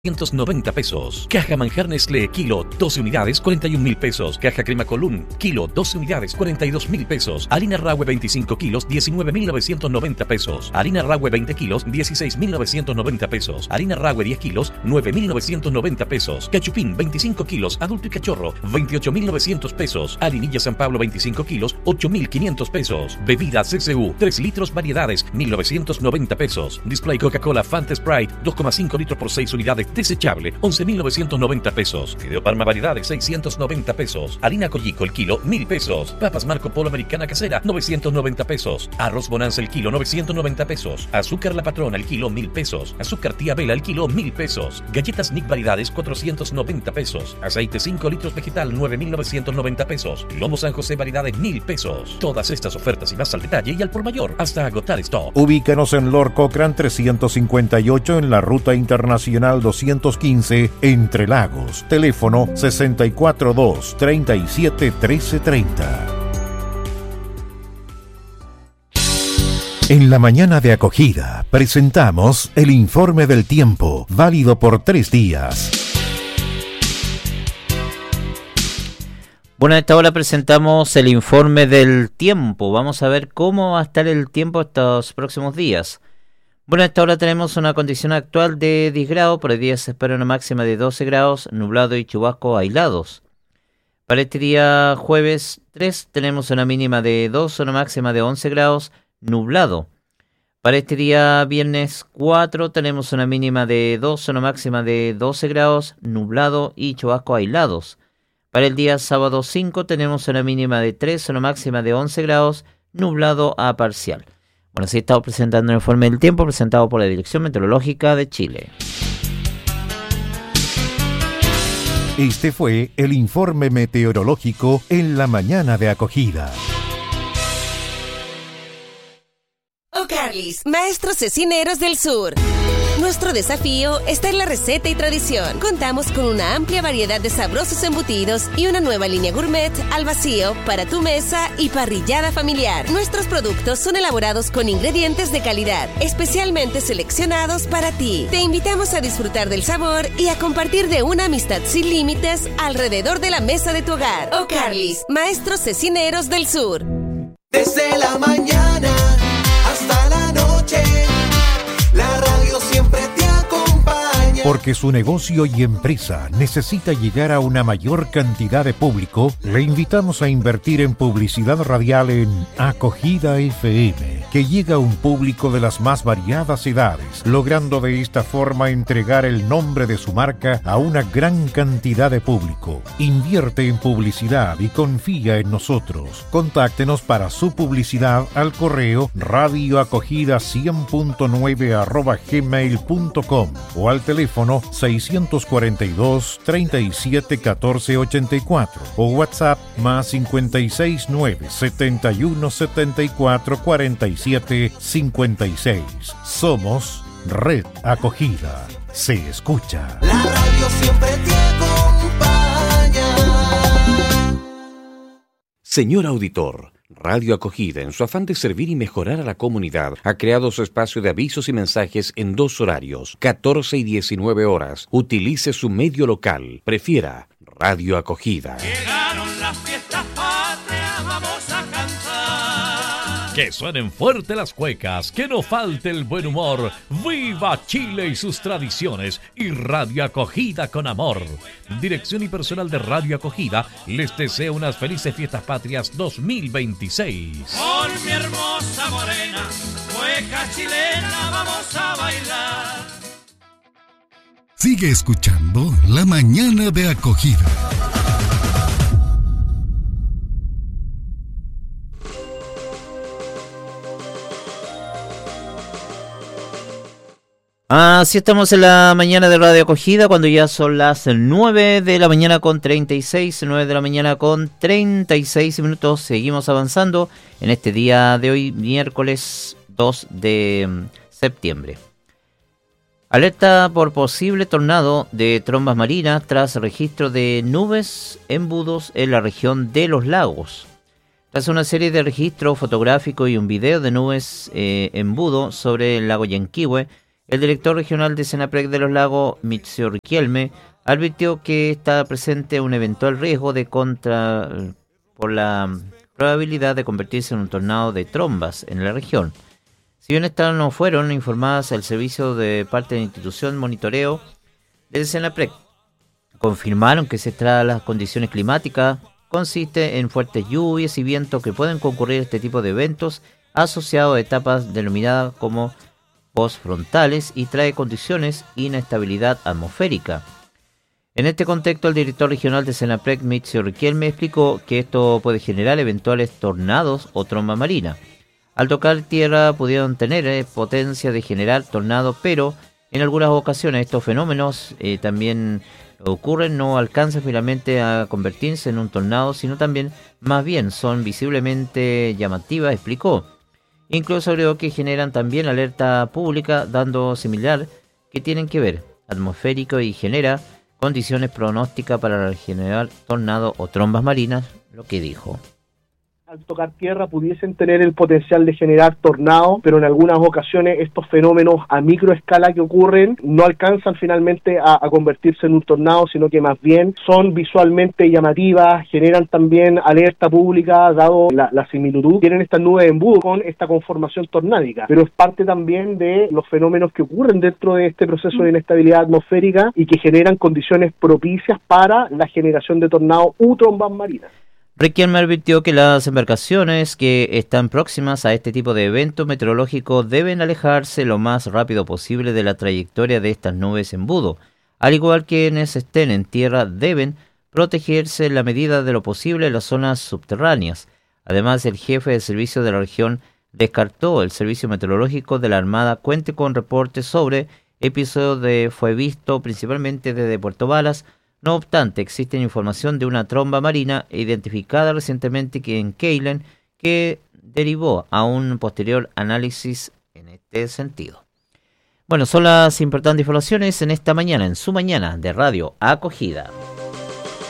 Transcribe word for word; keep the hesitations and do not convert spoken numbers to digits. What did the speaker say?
ciento noventa pesos. Caja manjar Nestlé, kilo, doce unidades, cuarenta y un mil pesos. Caja crema Colún, kilo, doce unidades, cuarenta y dos mil pesos. Harina Rahue veinticinco kilos, diecinueve mil novecientos noventa pesos. Harina Rahue veinte kilos, dieciséis mil novecientos noventa pesos. Harina Rahue diez kilos, nueve mil novecientos noventa pesos. Cachupín veinticinco kilos, adulto y cachorro, veintiocho mil novecientos pesos. Harinilla San Pablo veinticinco kilos, ocho mil quinientos pesos. Bebida C C U, tres litros variedades, mil novecientos noventa pesos. Display Coca-Cola Fanta Sprite, dos coma cinco litros por seis unidades. Desechable, once mil novecientos noventa pesos. Fideo Parma variedades, seiscientos noventa pesos. Harina Collico el kilo, mil pesos. Papas Marco Polo Americana Casera, novecientos noventa pesos. Arroz Bonanza el kilo, novecientos noventa pesos. Azúcar La Patrona el kilo, mil pesos. Azúcar Tía Vela el kilo, mil pesos. Galletas Nick variedades, cuatrocientos noventa pesos. Aceite cinco litros vegetal, nueve mil novecientos noventa pesos. Lomo San José variedades, mil pesos. Todas estas ofertas y más al detalle y al por mayor hasta agotar stock. Ubícanos en Lord Cochrane trescientos cincuenta y ocho en la Ruta Internacional doscientos quince, Entre Lagos. Teléfono sesenta y cuatro dos, treinta y siete, trece treinta. En la mañana de acogida presentamos el informe del tiempo, válido por tres días. Bueno, a esta hora presentamos el informe del tiempo. Vamos a ver cómo va a estar el tiempo estos próximos días. Bueno, a esta hora tenemos una condición actual de diez grados, por el día se espera una máxima de doce grados, nublado y chubascos aislados. Para este día jueves tres tenemos una mínima de dos, una máxima de once grados, nublado. Para este día viernes cuatro tenemos una mínima de dos, una máxima de doce grados, nublado y chubascos aislados. Para el día sábado cinco tenemos una mínima de tres, una máxima de once grados, nublado a parcial. Bueno, así estamos presentando el informe del tiempo presentado por la Dirección Meteorológica de Chile. Este fue el informe meteorológico en la mañana de acogida. O'Carly's, maestros cecineros del sur. Nuestro desafío está en la receta y tradición. Contamos con una amplia variedad de sabrosos embutidos y una nueva línea gourmet al vacío para tu mesa y parrillada familiar. Nuestros productos son elaborados con ingredientes de calidad, especialmente seleccionados para ti. Te invitamos a disfrutar del sabor y a compartir de una amistad sin límites alrededor de la mesa de tu hogar. O'Carly's, maestros cecineros del sur. Desde la mañana hasta la noche, la radio siempre te acompaña. Porque su negocio y empresa necesita llegar a una mayor cantidad de público, le invitamos a invertir en publicidad radial en Acogida F M, que llega a un público de las más variadas edades, logrando de esta forma entregar el nombre de su marca a una gran cantidad de público. Invierte en publicidad y confía en nosotros. Contáctenos para su publicidad al correo radioacogida cien punto nueve arroba gmail punto com o al teléfono seiscientos cuarenta y dos, treinta y siete, catorce, ochenta y cuatro o WhatsApp más cincuenta y seis, nueve, setenta y uno, setenta y cuatro, cuarenta y siete, cincuenta y seis. Somos Red Acogida. Se escucha. La radio siempre te acompaña. Señor auditor, Radio Acogida, en su afán de servir y mejorar a la comunidad, ha creado su espacio de avisos y mensajes en dos horarios, catorce y diecinueve horas. Utilice su medio local. Prefiera Radio Acogida. Llegaron las fiestas patrias, vamos a cantar. Que suenen fuerte las cuecas, que no falte el buen humor. ¡Viva Chile y sus tradiciones! Y Radio Acogida con amor. Dirección y personal de Radio Acogida les desea unas felices fiestas patrias dos mil veintiséis. Con mi hermosa morena, cueca chilena, vamos a bailar. Sigue escuchando La Mañana de Acogida. Así estamos en la mañana de Radio Acogida, cuando ya son las nueve de la mañana con treinta y seis, nueve de la mañana con treinta y seis minutos. Seguimos avanzando en este día de hoy, miércoles dos de septiembre. Alerta por posible tornado de trombas marinas tras registro de nubes embudos en la región de Los Lagos. Tras una serie de registros fotográficos y un video de nubes eh, embudo sobre el lago Yanquihue, El director regional de Senaprec de los Lagos, Mitzio Riquelme, advirtió que está presente un eventual riesgo de contra por la probabilidad de convertirse en un tornado de trombas en la región. Si bien estas no fueron informadas al servicio de parte de la institución monitoreo del Senaprec, confirmaron que se trata de las condiciones climáticas, consiste en fuertes lluvias y vientos que pueden concurrir a este tipo de eventos asociados a etapas denominadas como postfrontales y trae condiciones de inestabilidad atmosférica. En este contexto, el director regional de Senaprec, Mitzio Riquelme, explicó que esto puede generar eventuales tornados o tromba marina. Al tocar tierra pudieron tener eh, potencia de generar tornados, pero en algunas ocasiones estos fenómenos eh, también ocurren, no alcanzan finalmente a convertirse en un tornado, sino también más bien son visiblemente llamativas, explicó. Incluso agregó que generan también alerta pública, dando similar que tienen que ver atmosférico y genera condiciones pronósticas para generar tornados o trombas marinas, lo que dijo. Al tocar tierra pudiesen tener el potencial de generar tornados, pero en algunas ocasiones estos fenómenos a microescala que ocurren no alcanzan finalmente a, a convertirse en un tornado, sino que más bien son visualmente llamativas, generan también alerta pública, dado la, la similitud, tienen estas nubes de embudo con esta conformación tornádica, pero es parte también de los fenómenos que ocurren dentro de este proceso de inestabilidad atmosférica y que generan condiciones propicias para la generación de tornados u trombas marinas. Riquelme advirtió que las embarcaciones que están próximas a este tipo de eventos meteorológicos deben alejarse lo más rápido posible de la trayectoria de estas nubes embudo, al igual que quienes estén en tierra deben protegerse en la medida de lo posible en las zonas subterráneas. Además, el jefe de servicio de la región descartó el servicio meteorológico de la Armada cuente con reportes sobre episodios de fue visto principalmente desde Puerto Varas. No obstante, existe información de una tromba marina identificada recientemente en Keilen que derivó a un posterior análisis en este sentido. Bueno, son las importantes informaciones en esta mañana, en su mañana de Radio Acogida.